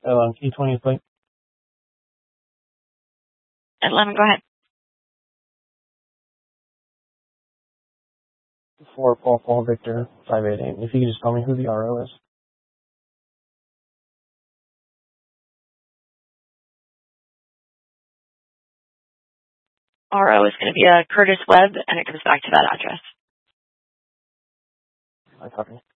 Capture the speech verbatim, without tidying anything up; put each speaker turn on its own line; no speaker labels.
Oh, on T twenty plate.
Atlanta, go ahead.
four Paul Paul Victor five eight eight. If you could just tell me who the R O is.
R O is going to be a Curtis Webb, and it comes back to that address.
I copy.